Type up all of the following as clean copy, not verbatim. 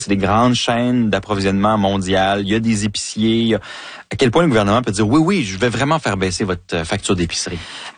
C'est des grandes chaînes d'approvisionnement mondiales. Il y a des épiciers. À quel point le gouvernement peut dire oui, je vais vraiment faire baisser votre facture d'épicerie?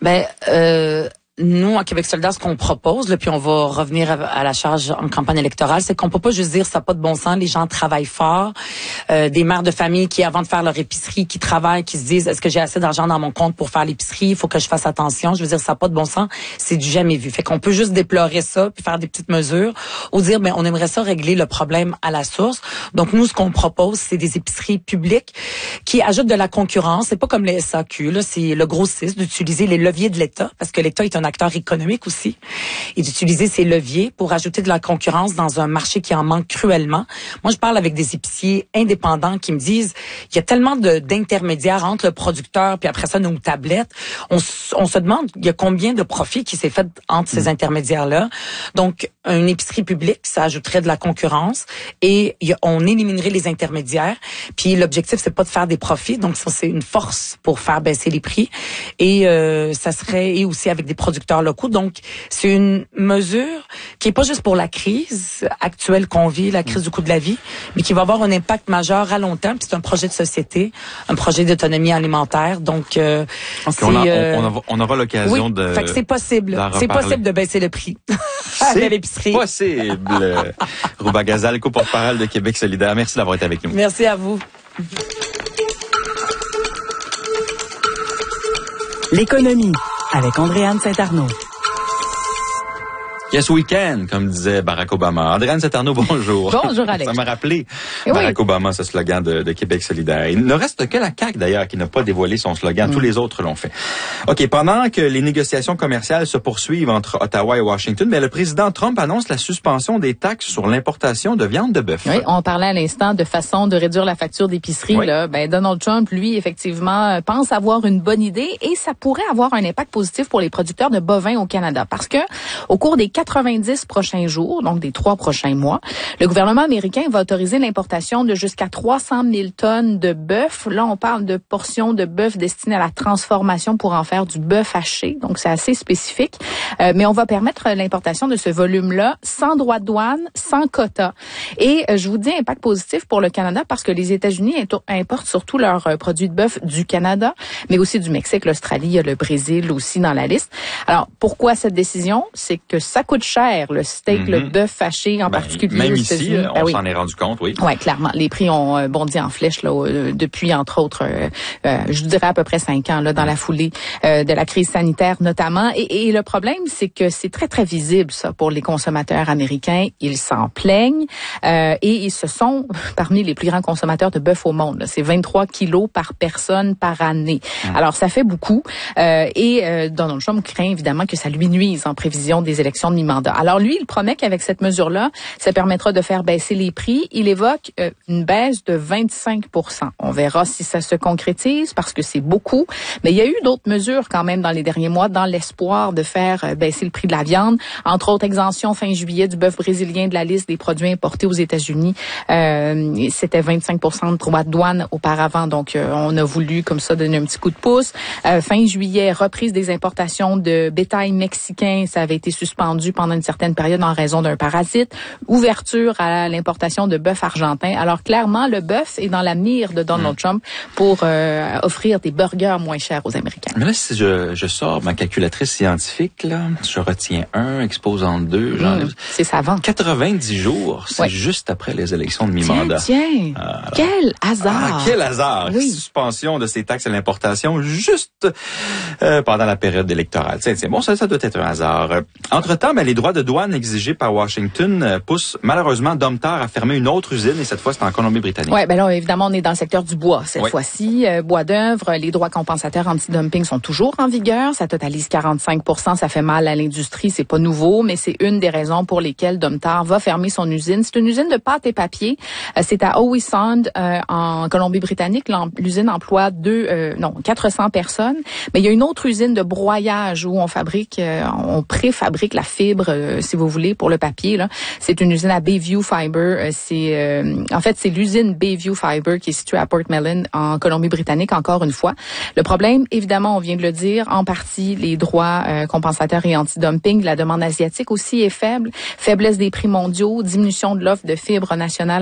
Nous, à Québec solidaire, ce qu'on propose, là, puis on va revenir à la charge en campagne électorale, c'est qu'on peut pas juste dire ça n'a pas de bon sens, les gens travaillent fort. Des mères de famille qui, avant de faire leur épicerie, qui travaillent, qui se disent, est-ce que j'ai assez d'argent dans mon compte pour faire l'épicerie? Il faut que je fasse attention. Je veux dire, ça n'a pas de bon sens. C'est du jamais vu. Fait qu'on peut juste déplorer ça, puis faire des petites mesures, ou dire, on aimerait ça régler le problème à la source. Donc, nous, ce qu'on propose, c'est des épiceries publiques qui ajoutent de la concurrence. C'est pas comme les SAQ, là. C'est le grossiste d'utiliser les leviers de l'État, parce que l'État est un acteur économique aussi, et d'utiliser ces leviers pour ajouter de la concurrence dans un marché qui en manque cruellement. Moi, je parle avec des épiciers indépendants qui me disent, il y a tellement d'intermédiaires entre le producteur puis après ça nos tablettes. On se demande, il y a combien de profit qui s'est fait entre ces intermédiaires-là. Donc, une épicerie publique, ça ajouterait de la concurrence et on éliminerait les intermédiaires. Puis l'objectif, c'est pas de faire des profits, donc ça c'est une force pour faire baisser les prix. Et ça serait et aussi avec des producteurs locaux. Donc, c'est une mesure qui est pas juste pour la crise actuelle qu'on vit, la crise du coût de la vie, mais qui va avoir un impact majeur à long terme. Puis c'est un projet de société, un projet d'autonomie alimentaire. Donc, on aura l'occasion de. Fait que c'est possible. C'est possible de baisser le prix à l'épicerie. C'est possible. Rouba Gazal, co-porte-parole de Québec solidaire. Merci d'avoir été avec nous. Merci à vous. L'économie avec Andréane Saint-Arnaud. Yes, week-end, comme disait Barack Obama. Andréane Saint-Arnaud, bonjour. Bonjour, Alex. Ça m'a rappelé Barack Obama, ce slogan de Québec solidaire. Il ne reste que la CAQ, d'ailleurs, qui n'a pas dévoilé son slogan. Tous les autres l'ont fait. OK, pendant que les négociations commerciales se poursuivent entre Ottawa et Washington, le président Trump annonce la suspension des taxes sur l'importation de viande de bœuf. Oui, on parlait à l'instant de façon de réduire la facture d'épicerie. Oui. Là. Donald Trump, lui, effectivement, pense avoir une bonne idée et ça pourrait avoir un impact positif pour les producteurs de bovins au Canada. Parce que au cours des 90 prochains jours, donc des 3 prochains mois, le gouvernement américain va autoriser l'importation de jusqu'à 300 000 tonnes de bœuf. Là, on parle de portions de bœuf destinées à la transformation pour en faire du bœuf haché. Donc, c'est assez spécifique. Mais on va permettre l'importation de ce volume-là sans droit de douane, sans quota. Et je vous dis impact positif pour le Canada parce que les États-Unis importent surtout leurs produits de bœuf du Canada, mais aussi du Mexique, l'Australie, le Brésil aussi dans la liste. Alors, pourquoi cette décision? C'est que ça coûte cher, le steak, le bœuf haché en particulier. Même ici, on s'en est rendu compte, oui. Oui, clairement. Les prix ont bondi en flèche là, depuis, entre autres, je dirais à peu près 5 ans, là, dans la foulée de la crise sanitaire notamment. Et le problème, c'est que c'est très, très visible, ça, pour les consommateurs américains. Ils s'en plaignent et ils se sont parmi les plus grands consommateurs de bœuf au monde. Là. C'est 23 kilos par personne par année. Alors, ça fait beaucoup. Et Donald Trump craint évidemment que ça lui nuise en prévision des élections de mi-mandat. Alors lui, il promet qu'avec cette mesure-là, ça permettra de faire baisser les prix. Il évoque une baisse de 25 %. On verra si ça se concrétise parce que c'est beaucoup. Mais il y a eu d'autres mesures quand même dans les derniers mois dans l'espoir de faire baisser le prix de la viande. Entre autres, exemption fin juillet du bœuf brésilien de la liste des produits importés aux États-Unis. C'était 25 % de droits de douane auparavant. Donc, on a voulu comme ça donner un petit coup de pouce. Fin juillet, reprise des importations de bétail mexicain. Ça avait été suspendu pendant une certaine période en raison d'un parasite. Ouverture à l'importation de bœuf argentin. Alors, clairement, le bœuf est dans la mire de Donald Trump pour offrir des burgers moins chers aux Américains. Mais là, si je sors ma calculatrice scientifique, là, je retiens 1, exposant 2, c'est savant. 90 jours, c'est juste après les élections de mi-mandat. Tiens, quel hasard! Quel hasard! Oui. Suspension de ces taxes à l'importation juste pendant la période électorale. Tiens, bon, ça doit être un hasard. Entre-temps, les droits de douane exigés par Washington poussent malheureusement Domtar à fermer une autre usine et cette fois, c'est en Colombie-Britannique. Oui, là, évidemment, on est dans le secteur du bois cette fois-ci. Bois d'œuvre, les droits compensateurs anti-dumping sont toujours en vigueur. Ça totalise 45 %. Ça fait mal à l'industrie. C'est pas nouveau, mais c'est une des raisons pour lesquelles Domtar va fermer son usine. C'est une usine de pâte et papier. C'est à Howe Sound, en Colombie-Britannique. L'usine emploie 400 personnes. Mais il y a une autre usine de broyage où on préfabrique la fibre fibres, si vous voulez, pour le papier. Là, c'est une usine à Bayview Fiber. En fait, c'est l'usine Bayview Fiber qui est située à Portmelon, en Colombie-Britannique, encore une fois. Le problème, évidemment, on vient de le dire, en partie, les droits compensateurs et anti-dumping. La demande asiatique aussi est faible. Faiblesse des prix mondiaux, diminution de l'offre de fibres nationales